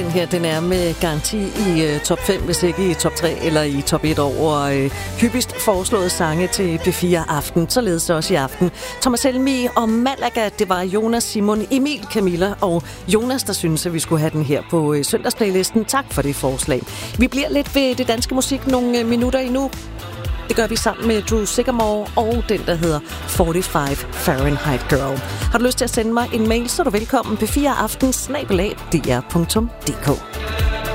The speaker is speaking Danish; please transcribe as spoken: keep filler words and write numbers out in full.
Den her, den er med garanti i uh, top fem, hvis ikke i top tre eller i top et over uh, hyppigst foreslået sange til P fire Aften. Således også i aften. Thomas Helmig og Malaga, det var Jonas, Simon, Emil, Camilla og Jonas, der synes, at vi skulle have den her på uh, søndagsplaylisten. Tak for det forslag. Vi bliver lidt ved det danske musik nogle uh, minutter endnu. Det gør vi sammen med Drew Sigamore og den, der hedder fyrre-fem Fahrenheit Girl. Har du lyst til at sende mig en mail, så er du velkommen. P fire aften snabel-a d r punktum d k.